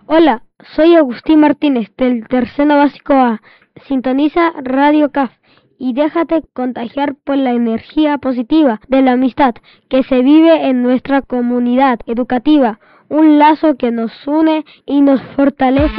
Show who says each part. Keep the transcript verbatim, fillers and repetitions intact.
Speaker 1: Hola, soy Agustín Martínez del Tercero Básico A. Sintoniza Radio C A F y déjate contagiar por la energía positiva de la amistad que se vive en nuestra comunidad educativa, un lazo que nos une y nos fortalece